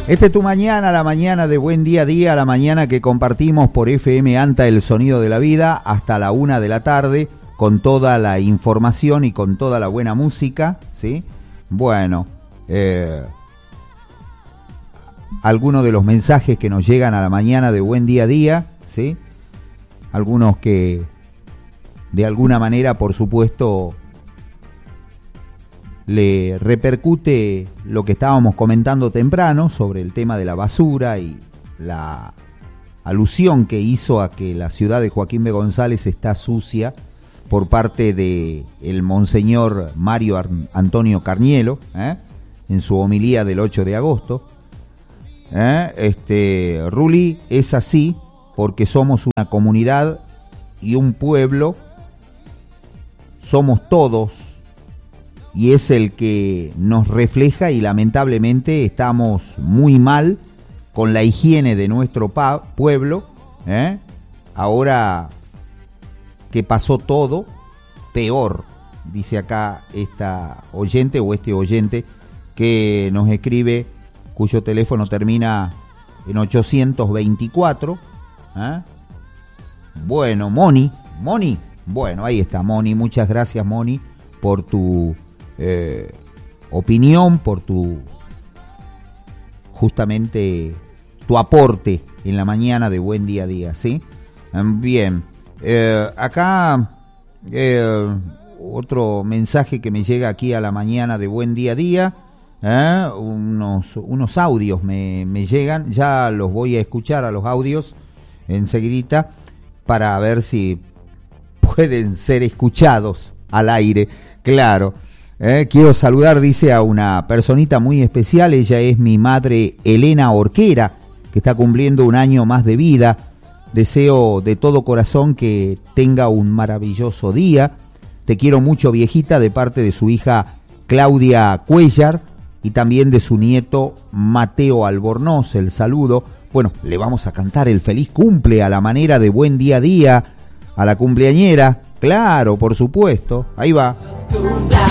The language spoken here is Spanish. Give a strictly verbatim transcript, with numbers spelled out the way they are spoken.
Este es tu mañana, la mañana de Buen Día a Día, la mañana que compartimos por F M ANTA, el sonido de la vida, hasta la una de la tarde, con toda la información y con toda la buena música, ¿sí? Bueno, eh, algunos de los mensajes que nos llegan a la mañana de Buen Día a Día, ¿sí? Algunos que, de alguna manera, por supuesto, le repercute lo que estábamos comentando temprano sobre el tema de la basura y la alusión que hizo a que la ciudad de Joaquín B. González está sucia por parte de el monseñor Mario Ar- Antonio Carnielo, ¿eh? en su homilía del ocho de agosto. ¿Eh? Este, Ruli, es así porque somos una comunidad y un pueblo, somos todos, y es el que nos refleja, y lamentablemente estamos muy mal con la higiene de nuestro pa- pueblo, ¿eh? Ahora que pasó todo, peor, dice acá esta oyente o este oyente que nos escribe, cuyo teléfono termina en ochocientos veinticuatro. ¿eh? Bueno, Moni, Moni, bueno, ahí está Moni, muchas gracias Moni por tu Eh, opinión, por tu justamente tu aporte en la mañana de Buen Día a Día, ¿sí? Bien, eh, acá eh, otro mensaje que me llega aquí a la mañana de Buen Día a Día, ¿eh? unos, unos audios me, me llegan, ya los voy a escuchar a los audios enseguidita para ver si pueden ser escuchados al aire, claro. Eh, quiero saludar, dice, a una personita muy especial. Ella es mi madre Elena Orquera, que está cumpliendo un año más de vida. Deseo de todo corazón que tenga un maravilloso día. Te quiero mucho, viejita, de parte de su hija Claudia Cuellar y también de su nieto Mateo Albornoz. El saludo. Bueno, le vamos a cantar el feliz cumple a la manera de Buen Día a Día a la cumpleañera. Claro, por supuesto. Ahí va.